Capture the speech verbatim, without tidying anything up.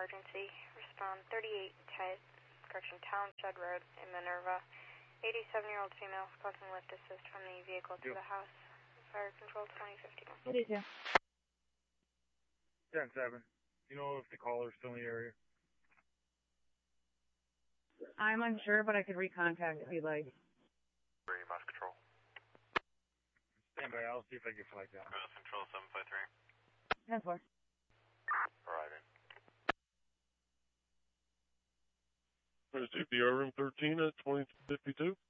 emergency. Respond thirty-eight Ted, correction, Town Shed Road in Minerva. eighty-seven-year-old female causing lift assist from the vehicle to Yep. the house. Fire control twenty fifty-one. What is it? ten seven. You know if the caller's still in the area? I'm unsure, but I could recontact if you'd like. Three, Mass Control. Stand by, I'll see if I can flag down. Mass Control seven five three. ten four. Arriving. There's D P R room thirteen at twenty fifty-two.